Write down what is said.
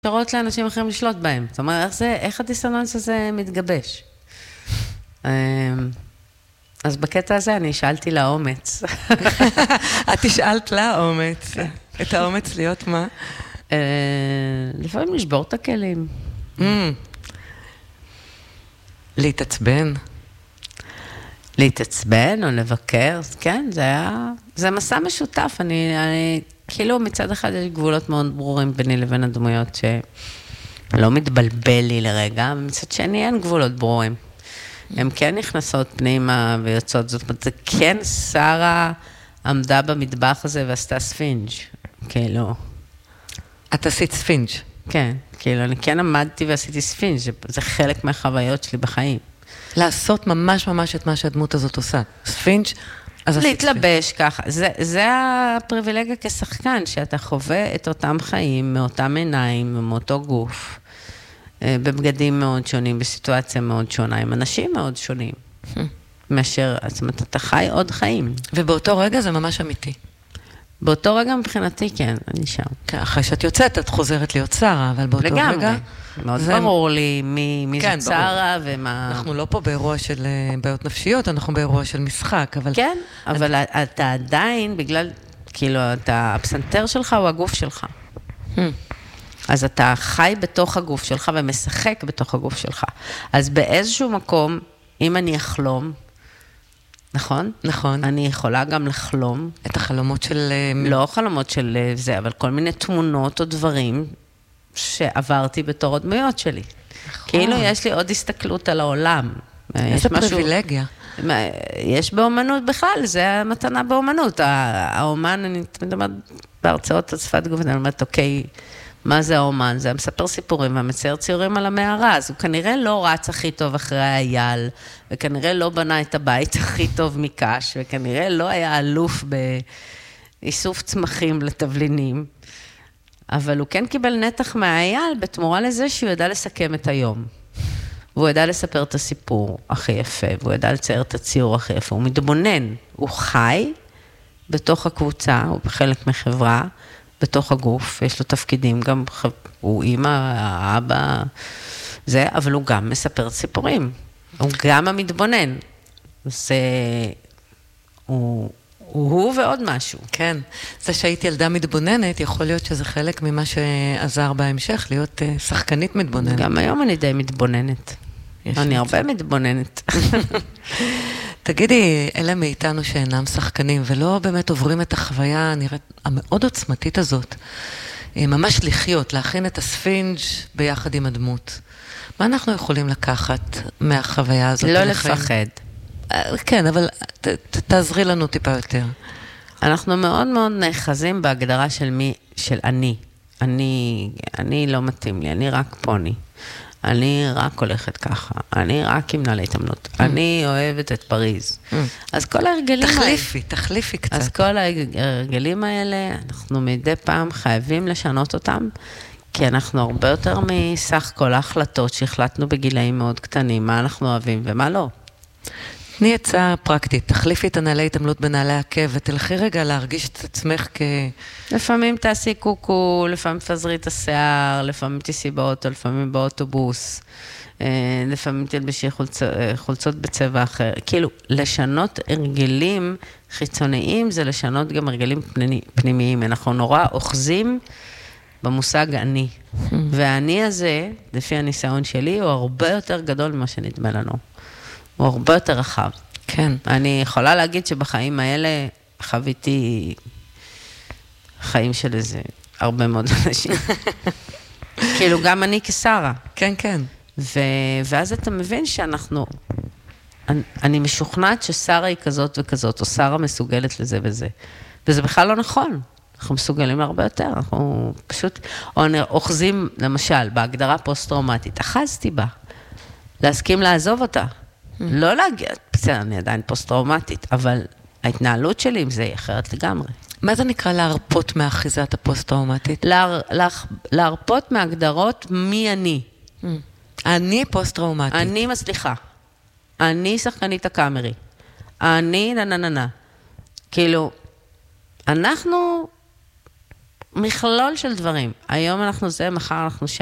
שרות לאנשים אחרים לשלוט בהם. זאת אומרת, איך הדיסוננס הזה מתגבש? אז בקטע הזה אני שאלתי לה אומץ. את תשאלת לה אומץ. את האומץ להיות מה? לפעמים לשבור את הכלים. להתעצבן. להתעצבן או לבקר, כן, זה מסע משותף. אני כאילו מצד אחד יש גבולות מאוד ברורים ביני לבין הדמויות שלא מתבלבל לי לרגע, ומצד שני אין גבולות ברורים. הן כן נכנסות פנימה ויוצאות, זאת אומרת, זה כן שרה עמדה במטבח הזה ועשתה ספינג', כאילו. את עשית ספינג'. כן, כאילו, אני כן עמדתי ועשיתי ספינג', זה חלק מהחוויות שלי בחיים. לעשות ממש ממש את מה שהדמות הזאת עושה. ספינג', אז עשית ספינג'. להתלבש ככה, זה הפריבילגיה כשחקן, שאתה חווה את אותם חיים, מאותם עיניים, מאותו גוף, בבגדים מאוד שונים, בסיטואציה מאוד שונה, עם אנשים מאוד שונים, מאשר, זאת אומרת, אתה חי עוד חיים. ובאותו רגע זה ממש אמיתי. באותו רגע מבחינתי, כן, אני שם. אחרי שאת יוצאת, את חוזרת להיות שרה, אבל באותו רגע... לגמרי. מאוד ברור לי מי זאת שרה ומה... אנחנו לא פה באירוע של בעיות נפשיות, אנחנו באירוע של משחק, אבל... כן, אבל אתה עדיין, בגלל, כאילו, הפסנתר שלך הוא הגוף שלך. אז אתה חי בתוך הגוף שלך ומשחק בתוך הגוף שלך. אז באיזשהו מקום, אם אני אחלום, נכון? נכון. אני יכולה גם לחלום. את החלומות של... לא חלומות של זה, אבל כל מיני תמונות או דברים שעברתי בתור הדמויות שלי. נכון. כאילו יש לי עוד הסתכלות על העולם. איזה פריבילגיה. יש באומנות בכלל, זה המתנה באומנות. האומן, אני תמיד אומרת, בהרצאות השפת גוף, אני אומרת, אוקיי, מה זה האומן? זה מספר סיפורים ומצייר ציורים על המערה, אז הוא כנראה לא רץ הכי טוב אחרי האייל, וכנראה לא בנה את הבית הכי טוב מקש, וכנראה לא היה אלוף באיסוף צמחים לתבלינים, אבל הוא כן קיבל נתח מהאייל בתמורה לזה שהוא ידע לסכם את היום. והוא ידע לספר את הסיפור הכי יפה, והוא ידע לצייר את הציור הכי יפה, הוא מתבונן, הוא חי בתוך הקבוצה, הוא בחלק מחברה, בתוך הגוף, יש לו תפקידים, גם הוא אימא, האבא, זה, אבל הוא גם מספר סיפורים. הוא גם המתבונן. זה, הוא ועוד משהו. כן. זה שהייתי ילדה מתבוננת, יכול להיות שזה חלק ממה שעזר בהמשך, להיות שחקנית מתבוננת. גם היום אני די מתבוננת. אני הרבה מתבוננת. תגידי, אלה מאיתנו שאינם שחקנים, ולא באמת עוברים את החוויה הנראית המאוד עוצמתית הזאת, ממש לחיות, להכין את הספינג' ביחד עם הדמות. מה אנחנו יכולים לקחת מהחוויה הזאת? לא לפחד. כן, אבל תעזרי לנו טיפה יותר. אנחנו מאוד מאוד נאחזים בהגדרה של אני. אני לא מתאים לי, אני רק פוני. אני רק הולכת ככה, אני רק עם נעלי התאמנות, אני אוהבת את פריז. אז כל ההרגלים האלה... תחליפי קצת. אז כל ההרגלים האלה, אנחנו מדי פעם חייבים לשנות אותם, כי אנחנו הרבה יותר מסך כל ההחלטות שהחלטנו בגילאים מאוד קטנים, מה אנחנו אוהבים ומה לא. תני עצה פרקטית, תחליפי את הנעלי התאמנות בנעלי עקב, ותלכי רגע להרגיש את עצמך לפעמים תעשי קוקו, לפעמים תפזרי את השיער, לפעמים תיסעי באוטו, לפעמים באוטובוס, לפעמים תלבשי חולצות בצבע אחר. כאילו, לשנות הרגלים חיצוניים, זה לשנות גם הרגלים פנימיים. אנחנו נורא אוחזים במושג אני. והאני הזה, לפי הניסיון שלי, הוא הרבה יותר גדול ממה שנדמה לנו. הוא הרבה יותר רחב. כן. אני יכולה להגיד שבחיים האלה חוויתי חיים של איזה הרבה מאוד אנשים. כאילו גם אני כשרה. כן, כן. ואז אתה מבין שאנחנו, אני משוכנעת ששרה היא כזאת וכזאת, או שרה מסוגלת לזה וזה. וזה בכלל לא נכון. אנחנו מסוגלים להרבה יותר. אנחנו פשוט, או אוחזים, למשל, בהגדרה פוסט-טראומטית, אחזתי בה. להסכים לעזוב אותה. לא להגיע, בסדר, אני עדיין פוסט-טראומטית, אבל ההתנהלות שלי עם זה היא אחרת לגמרי. מה זה נקרא להרפות מאחיזת הפוסט-טראומטית? להרפות מהגדרות מי אני. אני פוסט-טראומטית. אני מצליחה. אני שחקנית הקאמרי. אני ננננה. כאילו, אנחנו מכלול של דברים. היום אנחנו זה, מחר אנחנו שם.